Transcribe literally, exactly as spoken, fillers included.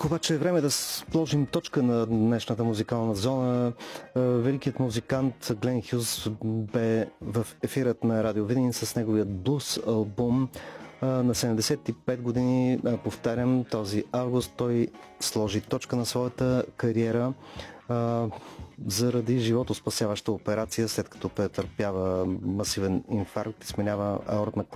Тук обаче е време да сложим точка на днешната музикална зона. Великият музикант Глен Хюз бе в ефирът на Радио Видин с неговият блуз албум. На седемдесет и пет години, повтарям, този август той сложи точка на своята кариера заради животоспасяваща операция, след като претърпява масивен инфаркт и сменява аортна клапа.